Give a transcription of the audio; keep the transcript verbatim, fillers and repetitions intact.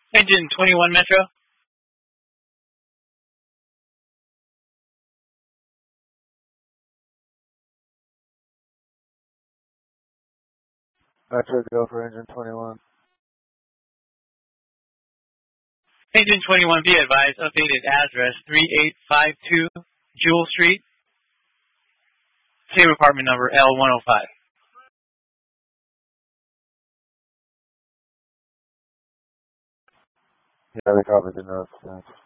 Engine twenty-one Metro. Metro, go for engine twenty-one. Engine twenty-one, be advised, updated address three eight five two Jewel Street. Same apartment number L one oh five. Yeah, they copied the notes. Thanks.